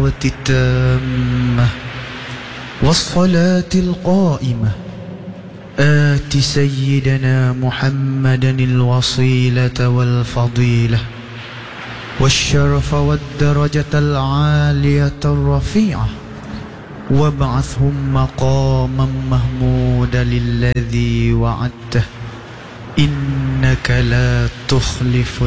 الدعوة التامة والصلاة القائمة آت سيدنا محمدا الوصيلة والفضيلة والشرف والدرجة العالية الرفيعة وابعثهم مقاما محمودا الذي وعدته إنك لا تخلف